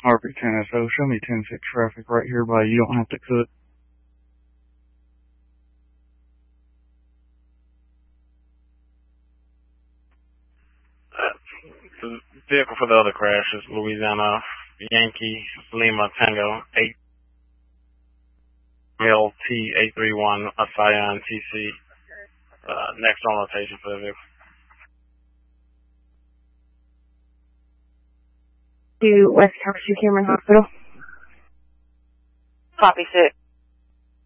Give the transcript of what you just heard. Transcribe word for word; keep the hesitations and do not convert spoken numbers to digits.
R P ten S O, show me ten six traffic right here by You Don't Have to Cook. The vehicle for the other crash is Louisiana Yankee Lima Tango eight L T eight three one, a Scion T C. Uh, next on rotation for the vehicle. To West Havasu Cameron Hospital. Copy, six.